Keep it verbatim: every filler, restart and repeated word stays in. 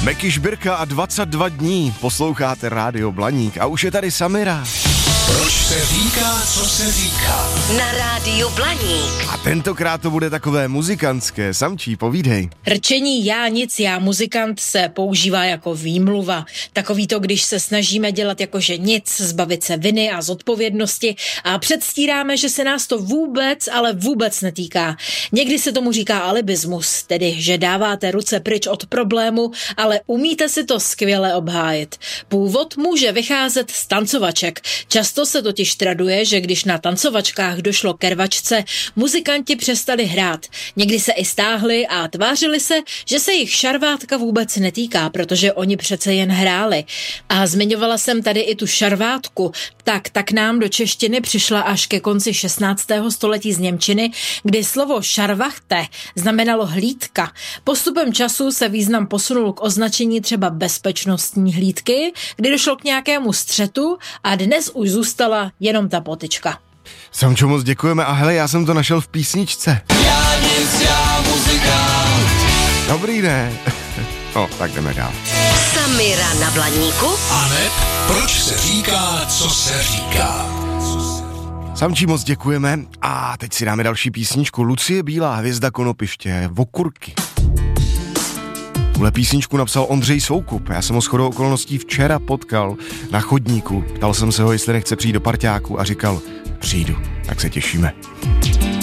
Meky Žbirka a dvacet dva dní posloucháte Rádio Blaník a už je tady Samira. Proč se říká, co se říká? Na Rádiu Blaník. A tentokrát to bude takové muzikantské. Samčí, povídej. Rčení já nic, já muzikant se používá jako výmluva. Takový to, když se snažíme dělat jakože nic, zbavit se viny a zodpovědnosti a předstíráme, že se nás to vůbec, ale vůbec netýká. Někdy se tomu říká alibismus, tedy že dáváte ruce pryč od problému, ale umíte si to skvěle obhájit. Původ může vycházet z tancovaček. Často se totiž traduje, že když na tancovačkách došlo ke rvačce, muzikanti přestali hrát. Někdy se i stáhli a tvářili se, že se jich šarvátka vůbec netýká, protože oni přece jen hráli. A zmiňovala jsem tady i tu šarvátku, tak tak nám do češtiny přišla až ke konci šestnáctého století z němčiny, kdy slovo šarvachte znamenalo hlídka. Postupem času se význam posunul k označení třeba bezpečnostní hlídky, kdy došlo k nějakému střetu a dnes už zůstala jenom ta potyčka. Samčo, moc děkujeme a hele, já jsem to našel v písničce. Já nic, já muzikant. Dobrý, ne? No, tak jdeme dál. Samira na Blaníku. Aneb, proč se říká, co se říká? Samčí, moc děkujeme a teď si dáme další písničku. Lucie Bílá, Hvězda Konopiště, Vokurky. Tuhle písničku napsal Ondřej Soukup. Já jsem ho shodou okolností včera potkal na chodníku. Ptal jsem se ho, jestli nechce přijít do parťáku a říkal, přijdu, tak se těšíme.